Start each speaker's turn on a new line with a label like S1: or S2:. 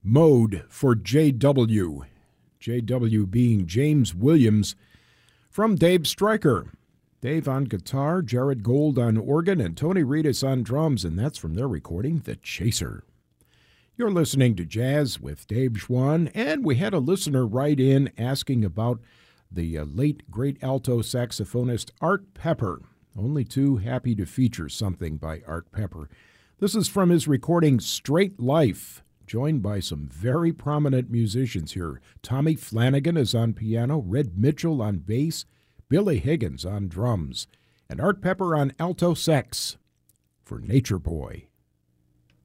S1: Mode for JW. JW being James Williams from Dave Stryker. Dave on guitar, Jared Gold on organ, and Tony Reedus on drums, and that's from their recording, The Chaser. You're listening to Jazz with Dave Schwann, and we had a listener write in asking about the late great alto saxophonist Art Pepper. Only too happy to feature something by Art Pepper. This is from his recording Straight Life, joined by some very prominent musicians here. Tommy Flanagan is on piano, Red Mitchell on bass, Billy Higgins on drums, and Art Pepper on alto sax for Nature Boy.